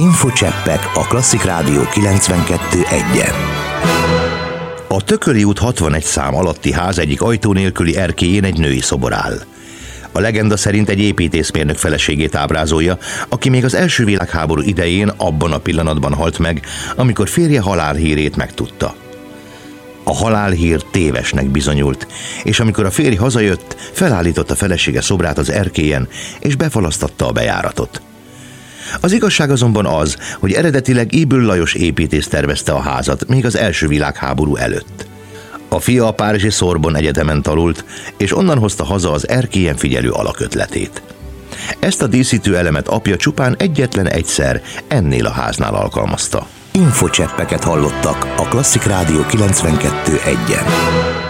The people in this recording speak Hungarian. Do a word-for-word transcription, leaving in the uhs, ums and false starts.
Infocseppek a Klasszik Rádió kilencvenkettő egyen. A Tököli út hatvanegy szám alatti ház egyik ajtó nélküli erkélyén egy női szobor áll. A legenda szerint egy építészmérnök feleségét ábrázolja, aki még az első világháború idején abban a pillanatban halt meg, amikor férje halálhírét megtudta. A halálhír tévesnek bizonyult, és amikor a férj hazajött, felállította felesége szobrát az erkélyen, és befalasztatta a bejáratot. Az igazság azonban az, hogy eredetileg Ybl Lajos építész tervezte a házat még az első világháború előtt. A fia a párizsi Sorbonne Egyetemen tanult, és onnan hozta haza az erkélyen figyelő alakötletét. Ezt a díszítő elemet apja csupán egyetlen egyszer ennél a háznál alkalmazta. Infocseppeket hallottak a Klasszik Rádió kilencvenkettő egyen.